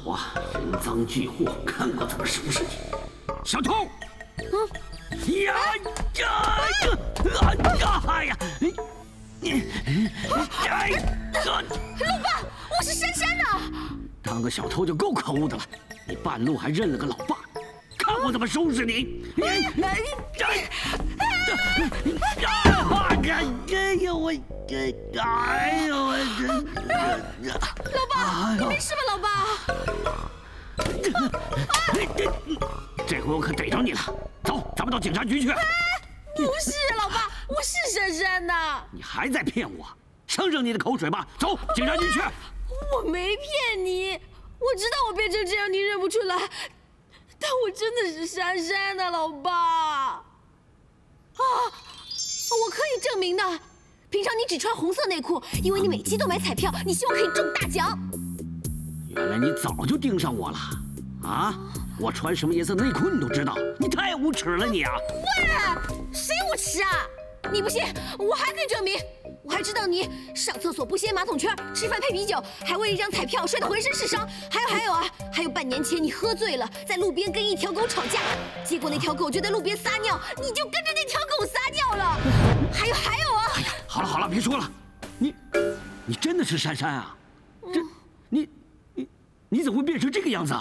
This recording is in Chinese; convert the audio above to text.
啊，人赃俱获，看我怎么收拾你！小偷！呀呀！ 老爸，我是珊珊呐！ 当个小偷就够可恶的了，你半路还认了个老爸，看我怎么收拾你！哎呦我！ 老爸，你没事吧，老爸？ 这回我可逮着你了！走，咱们到警察局去。 不是，老爸，我是珊珊呐！ 你还在骗我？省省你的口水吧！走，警察局去。 我没骗你，我知道我变成这样你认不出来，但我真的是珊珊呐，老爸。我可以证明的。平常你只穿红色内裤，因为你每期都买彩票，你希望可以中大奖。 原来你早就盯上我了，啊！我穿什么颜色内裤你都知道，你太无耻了你啊！ 喂，谁无耻啊？你不信，我还可以证明。我还知道你上厕所不掀马桶圈，吃饭配啤酒，还为一张彩票摔得浑身是伤。还有半年前你喝醉了，在路边跟一条狗吵架，结果那条狗就在路边撒尿，你就跟着那条狗撒尿了。还有啊！ 哎呀，好了，别说了，你真的是珊珊啊？你怎么会变成这个样子啊？